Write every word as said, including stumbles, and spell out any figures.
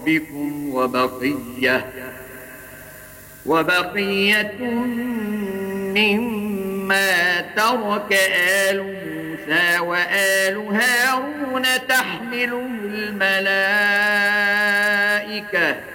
بكم وبقية وبقية مما ترك آل موسى وآل هارون تحمله الملائكة